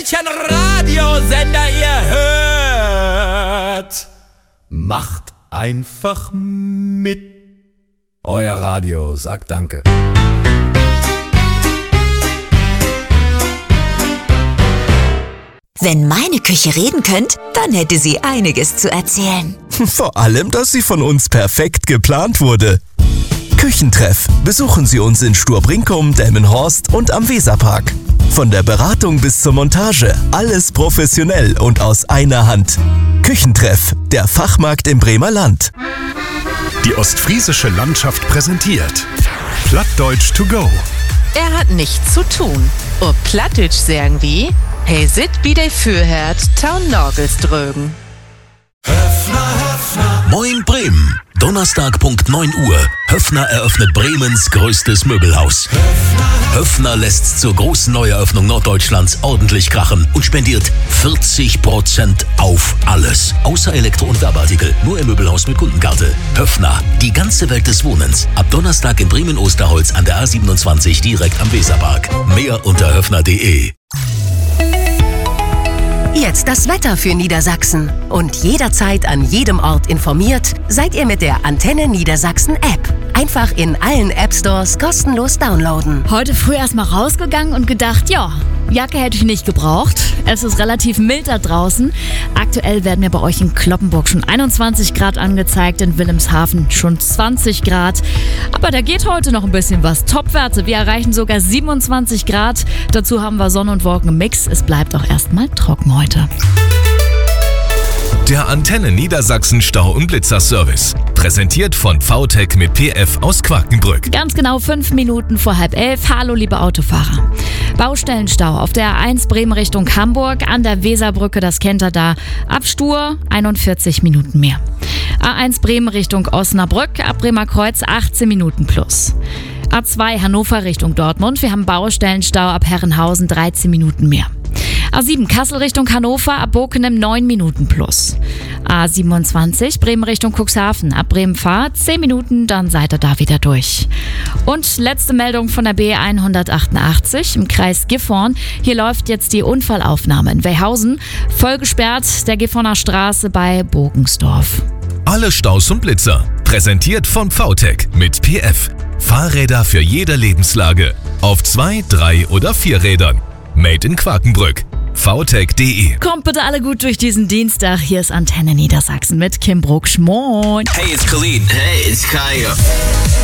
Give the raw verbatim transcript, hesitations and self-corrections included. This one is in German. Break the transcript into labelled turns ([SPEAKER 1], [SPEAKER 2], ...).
[SPEAKER 1] welchen Radiosender ihr hört. Macht einfach mit. Euer Radio sagt Danke.
[SPEAKER 2] Wenn meine Küche reden könnte, dann hätte sie einiges zu erzählen.
[SPEAKER 3] Vor allem, dass sie von uns perfekt geplant wurde. Küchentreff. Besuchen Sie uns in Sturbrinkum, Delmenhorst und am Weserpark. Von der Beratung bis zur Montage, alles professionell und aus einer Hand. Küchentreff, der Fachmarkt im Bremer Land.
[SPEAKER 4] Die ostfriesische Landschaft präsentiert Plattdeutsch to go.
[SPEAKER 5] Er hat nichts zu tun. Ob Plattdeutsch sagen wie, hey sit wie de Fürherd, taun Norgels drögen.
[SPEAKER 6] Moin Bremen. Donnerstag Punkt neun Uhr. Höffner eröffnet Bremens größtes Möbelhaus. Höffner lässt zur großen Neueröffnung Norddeutschlands ordentlich krachen und spendiert vierzig Prozent auf alles. Außer Elektro- und Werbeartikel. Nur im Möbelhaus mit Kundenkarte. Höffner, die ganze Welt des Wohnens. Ab Donnerstag in Bremen-Osterholz an der A siebenundzwanzig direkt am Weserpark. Mehr unter höffner punkt de.
[SPEAKER 7] Jetzt das Wetter für Niedersachsen. Und jederzeit an jedem Ort informiert, seid ihr mit der Antenne Niedersachsen App. Einfach in allen App Stores kostenlos downloaden.
[SPEAKER 8] Heute früh erst mal rausgegangen und gedacht, ja, Jacke hätte ich nicht gebraucht. Es ist relativ mild da draußen. Aktuell werden mir bei euch in Cloppenburg schon einundzwanzig Grad angezeigt, in Wilhelmshaven schon zwanzig Grad. Aber da geht heute noch ein bisschen was. Topwerte, wir erreichen sogar siebenundzwanzig Grad. Dazu haben wir Sonne und Wolken im Mix. Es bleibt auch erstmal trocken heute.
[SPEAKER 9] Der Antenne Niedersachsen Stau- und Blitzerservice. Präsentiert von V T E C mit P F aus Quakenbrück.
[SPEAKER 8] Ganz genau fünf Minuten vor halb elf. Hallo, liebe Autofahrer. Baustellenstau auf der A eins Bremen Richtung Hamburg. An der Weserbrücke, das kennt ihr da. Ab Stur einundvierzig Minuten mehr. A eins Bremen Richtung Osnabrück. Ab Bremer Kreuz achtzehn Minuten plus. A zwei Hannover Richtung Dortmund. Wir haben Baustellenstau ab Herrenhausen dreizehn Minuten mehr. A sieben Kassel Richtung Hannover, ab Bokenem neun Minuten plus. A siebenundzwanzig Bremen Richtung Cuxhaven, ab Bremen-Fahrt zehn Minuten, dann seid ihr da wieder durch. Und letzte Meldung von der B hundertachtundachtzig im Kreis Gifhorn. Hier läuft jetzt die Unfallaufnahme in Weyhausen. Voll gesperrt der Gifhorner Straße bei Bogensdorf.
[SPEAKER 9] Alle Staus und Blitzer. Präsentiert von V T E C mit P F. Fahrräder für jede Lebenslage. Auf zwei, drei oder vier Rädern. Made in Quakenbrück. v t e c punkt de.
[SPEAKER 8] Kommt bitte alle gut durch diesen Dienstag. Hier ist Antenne Niedersachsen mit Kim Brucksch. Moin.
[SPEAKER 10] Hey, it's Khalid. Hey, it's Kaya.